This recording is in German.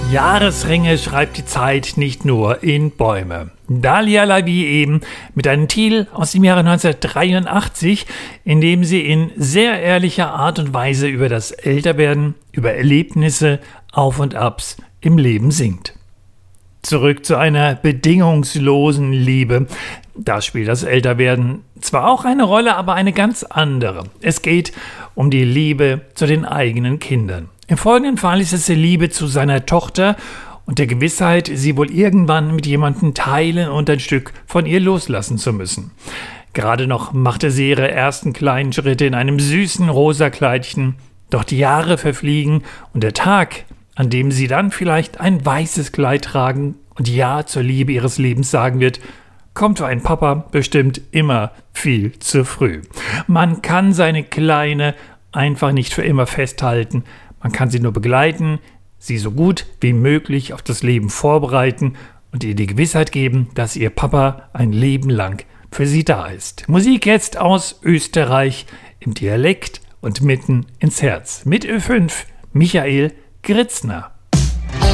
Jahresringe schreibt die Zeit nicht nur in Bäume. Dalia Lavi eben mit einem Titel aus dem Jahre 1983, in dem sie in sehr ehrlicher Art und Weise über das Älterwerden, über Erlebnisse, Auf und Abs im Leben singt. Zurück zu einer bedingungslosen Liebe. Da spielt das Älterwerden zwar auch eine Rolle, aber eine ganz andere. Es geht um die Liebe zu den eigenen Kindern. Im folgenden Fall ist es die Liebe zu seiner Tochter und der Gewissheit, sie wohl irgendwann mit jemandem teilen und ein Stück von ihr loslassen zu müssen. Gerade noch machte sie ihre ersten kleinen Schritte in einem süßen rosa Kleidchen, doch die Jahre verfliegen und der Tag, an dem sie dann vielleicht ein weißes Kleid tragen und Ja zur Liebe ihres Lebens sagen wird, kommt für einen Papa bestimmt immer viel zu früh. Man kann seine Kleine einfach nicht für immer festhalten. Man kann sie nur begleiten, sie so gut wie möglich auf das Leben vorbereiten und ihr die Gewissheit geben, dass ihr Papa ein Leben lang für sie da ist. Musik jetzt aus Österreich im Dialekt und mitten ins Herz. Mit Ö5 Michael Gritzner.